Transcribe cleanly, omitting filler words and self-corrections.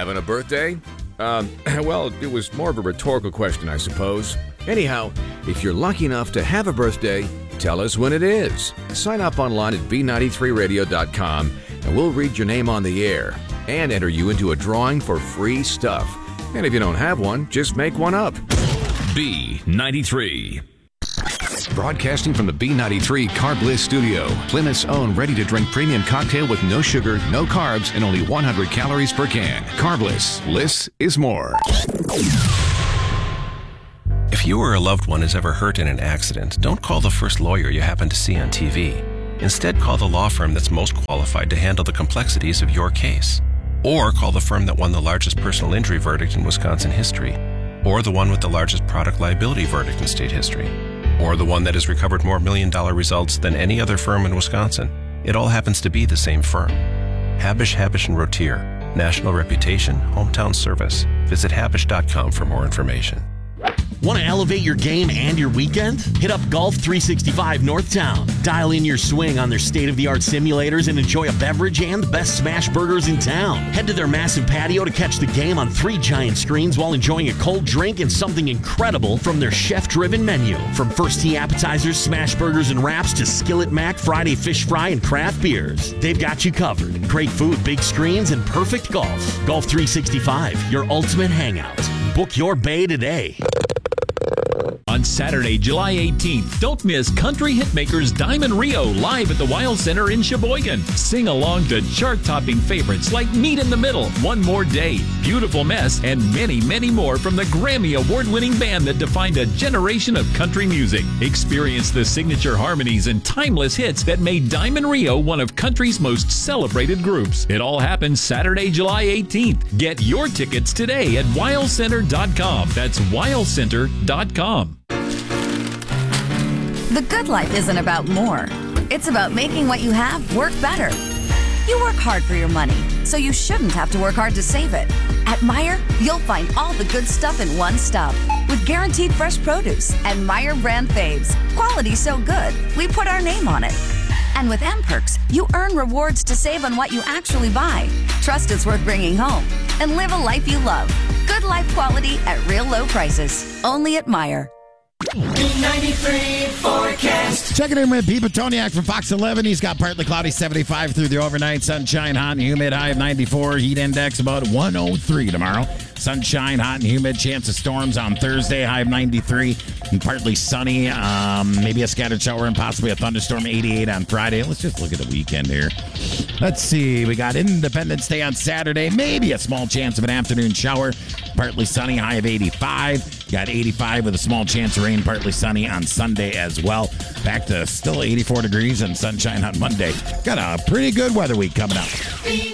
having a birthday? Well, it was more of a rhetorical question, I suppose. Anyhow, if you're lucky enough to have a birthday, tell us when it is. Sign up online at b93radio.com and we'll read your name on the air and enter you into a drawing for free stuff. And if you don't have one, just make one up. B93. Broadcasting from the B93 Carb Bliss studio, Plymouth's own ready-to-drink premium cocktail with no sugar, no carbs, and only 100 calories per can. Carb Bliss. Bliss is more. If you or a loved one is ever hurt in an accident, don't call the first lawyer you happen to see on TV. Instead, call the law firm that's most qualified to handle the complexities of your case. Or call the firm that won the largest personal injury verdict in Wisconsin history. Or the one with the largest product liability verdict in state history. Or the one that has recovered more million-dollar results than any other firm in Wisconsin. It all happens to be the same firm. Habush, Habush & Rotier. National reputation, hometown service. Visit Habush.com for more information. Want to elevate your game and your weekend? Hit up Golf 365 Northtown. Dial in your swing on their state-of-the-art simulators and enjoy a beverage and the best smash burgers in town. Head to their massive patio to catch the game on 3 giant screens while enjoying a cold drink and something incredible from their chef-driven menu. From first tee appetizers, smash burgers and wraps to skillet mac, Friday fish fry, and craft beers. They've got you covered. Great food, big screens, and perfect golf. Golf 365, your ultimate hangout. Book your bay today. On Saturday, July 18th, don't miss country hitmakers Diamond Rio live at the Wild Center in Sheboygan. Sing along to chart-topping favorites like Meet in the Middle, One More Day, Beautiful Mess, and many, many more from the Grammy Award-winning band that defined a generation of country music. Experience the signature harmonies and timeless hits that made Diamond Rio one of country's most celebrated groups. It all happens Saturday, July 18th. Get your tickets today at wildcenter.com. That's wildcenter.com. The good life isn't about more. It's about making what you have work better. You work hard for your money, so you shouldn't have to work hard to save it. At Meijer, you'll find all the good stuff in one stop with guaranteed fresh produce and Meijer brand faves. Quality so good, we put our name on it. And with M-Perks, you earn rewards to save on what you actually buy. Trust it's worth bringing home and live a life you love. Good life quality at real low prices. Only at Meijer. B93 forecast. Checking in with Pete Petoniak from Fox 11. He's got partly cloudy 75 through the overnight. Sunshine, hot and humid, high of 94. Heat index about 103 tomorrow. Sunshine, hot and humid. Chance of storms on Thursday, high of 93. And partly sunny. Maybe a scattered shower and possibly a thunderstorm, 88 on Friday. Let's just look at the weekend here. Let's see. We got Independence Day on Saturday. Maybe a small chance of an afternoon shower. Partly sunny, high of 85. Got 85 with a small chance of rain, partly sunny on Sunday as well. Back to still 84 degrees and sunshine on Monday. Got a pretty good weather week coming up.